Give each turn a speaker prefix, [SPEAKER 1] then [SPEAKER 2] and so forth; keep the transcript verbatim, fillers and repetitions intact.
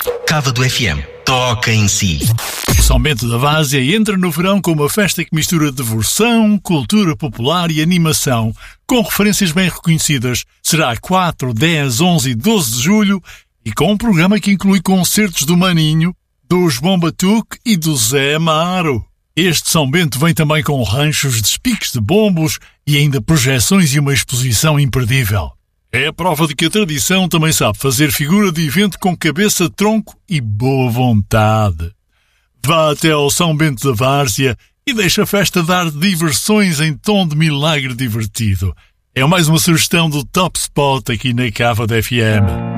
[SPEAKER 1] Cava do F M. Toca em si.
[SPEAKER 2] São Bento da Várzea entra no verão com uma festa que mistura diversão, cultura popular e animação, com referências bem reconhecidas. Será quatro, dez, onze e doze de julho e com um programa que inclui concertos do Maninho, dos Bombatuque e do Zé Amaro. Este São Bento vem também com ranchos de espiques de bombos e ainda projeções e uma exposição imperdível. É a prova de que a tradição também sabe fazer figura de evento com cabeça, tronco e boa vontade. Vá até ao São Bento da Várzea e deixa a festa dar diversões em tom de milagre divertido. É mais uma sugestão do Top Spot aqui na Cava da F M.